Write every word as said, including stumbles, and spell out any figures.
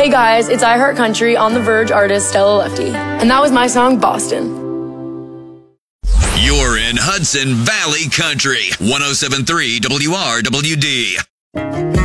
Hey guys, it's I Heart Country on The Verge artist Stella Lefty. And that was my song, Boston. You're in Hudson Valley Country, one oh seven point three W R W D.